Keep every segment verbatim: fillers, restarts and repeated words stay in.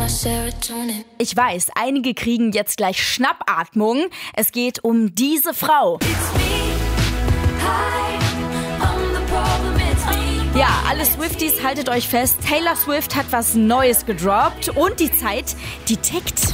Ich weiß, einige kriegen jetzt gleich Schnappatmung. Es geht um diese Frau. Ja, alle Swifties, haltet euch fest. Taylor Swift hat was Neues gedroppt und die Zeit, die tickt.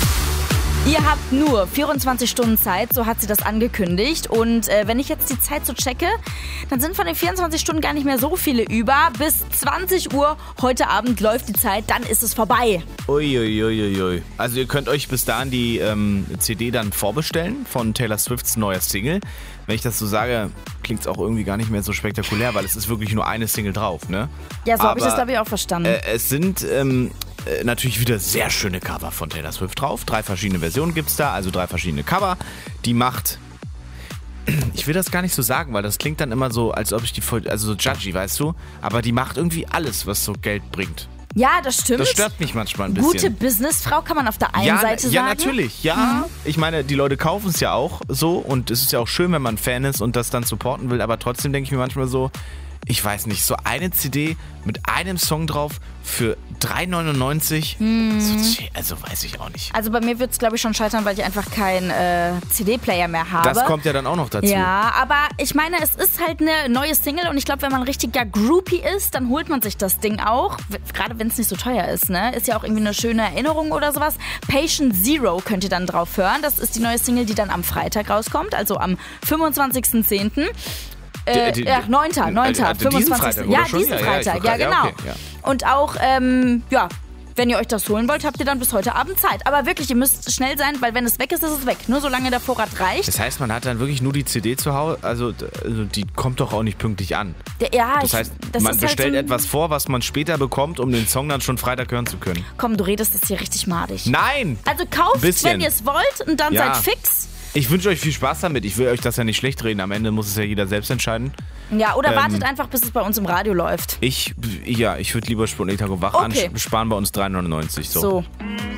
Ihr habt nur vierundzwanzig Stunden Zeit, so hat sie das angekündigt. Und äh, wenn ich jetzt die Zeit so checke, dann sind von den vierundzwanzig Stunden gar nicht mehr so viele über. Bis zwanzig Uhr heute Abend läuft die Zeit, dann ist es vorbei. Uiuiuiui. Ui, ui. Also ihr könnt euch bis dahin die ähm, C D dann vorbestellen von Taylor Swifts neuer Single. Wenn ich das so sage, klingt es auch irgendwie gar nicht mehr so spektakulär, weil es ist wirklich nur eine Single drauf, ne? Ja, so habe ich das, glaube ich, auch verstanden. Äh, es sind ähm, äh, natürlich wieder sehr schöne Cover von Taylor Swift drauf. Drei verschiedene Versionen gibt's da, also drei verschiedene Cover. Die macht... Ich will das gar nicht so sagen, weil das klingt dann immer so, als ob ich die voll... Also so judgy, weißt du? Aber die macht irgendwie alles, was so Geld bringt. Ja, das stimmt. Das stört mich manchmal ein bisschen. Gute Businessfrau kann man auf der einen ja, Seite sagen. Ja, natürlich. Ja, mhm. Ich meine, die Leute kaufen es ja auch so und es ist ja auch schön, wenn man Fan ist und das dann supporten will, aber trotzdem denke ich mir manchmal so, ich weiß nicht, so eine C D mit einem Song drauf für drei neunundneunzig, mhm. so, also weiß ich auch nicht. Also bei mir wird es, glaube ich, schon scheitern, weil ich einfach keinen äh, C D-Player mehr habe. Das kommt ja dann auch noch dazu. Ja, aber ich meine, es ist halt eine neue Single und ich glaube, wenn man richtiger Groupie ist, dann holt man sich das Ding auch, gerade wenn es nicht so teuer ist, ne? Ist ja auch irgendwie eine schöne Erinnerung oder sowas. Patient Zero könnt ihr dann drauf hören. Das ist die neue Single, die dann am Freitag rauskommt, also am fünfundzwanzigsten zehnten Äh, die, die, ja, neunter neunter Äh, fünfundzwanzigsten Ja, diesen Freitag, ja, ja, genau. Ja, okay, ja. Und auch, ähm, ja, wenn ihr euch das holen wollt, habt ihr dann bis heute Abend Zeit. Aber wirklich, ihr müsst schnell sein, weil wenn es weg ist, ist es weg. Nur solange der Vorrat reicht. Das heißt, man hat dann wirklich nur die C D zu Hause, also, also die kommt doch auch nicht pünktlich an. Der, ja, das heißt, das man ist bestellt halt so etwas vor, was man später bekommt, um den Song dann schon Freitag hören zu können. Komm, du redest das hier richtig madig. Nein! Also kauft, wenn ihr es wollt und dann ja. seid fix. Ich wünsche euch viel Spaß damit. Ich will euch das ja nicht schlecht reden. Am Ende muss es ja jeder selbst entscheiden. Ja, oder ähm, wartet einfach, bis es bei uns im Radio läuft. Ich, ja, ich würde lieber Sputnik Tago Wach okay. ansparen bei uns drei neunundneunzig. So. so.